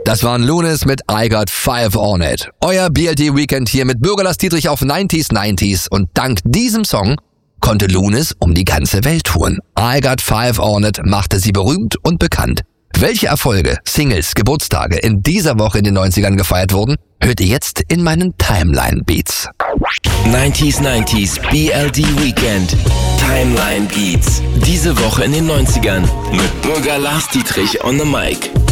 Das waren Lunis mit I Got Five on It. Euer BLD Weekend hier mit Bürger Lars Dietrich auf 90s. Und dank diesem Song konnte Lunis um die ganze Welt touren. I Got Five on It machte sie berühmt und bekannt. Welche Erfolge, Singles, Geburtstage in dieser Woche in den 90ern gefeiert wurden, hört ihr jetzt in meinen Timeline Beats. 90s BLD Weekend Timeline Beats. Diese Woche in den 90ern mit Bürger Lars Dietrich on the Mic.